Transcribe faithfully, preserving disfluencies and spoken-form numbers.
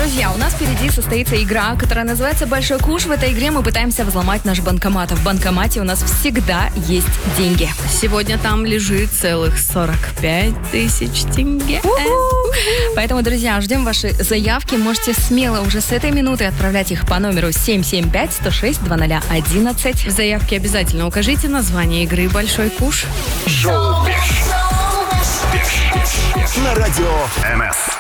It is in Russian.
Друзья, у нас впереди состоится игра, которая называется «Большой куш». В этой игре мы пытаемся взломать наш банкомат. В банкомате у нас всегда есть деньги. Сегодня там лежит целых сорок пять тысяч тенге. Поэтому, друзья, ждем ваши заявки. Можете смело уже с этой минуты отправлять их по номеру семь семь пять сто шесть двадцать ноль одиннадцать. В заявке обязательно укажите название игры «Большой куш». Шоу на радио эн эс.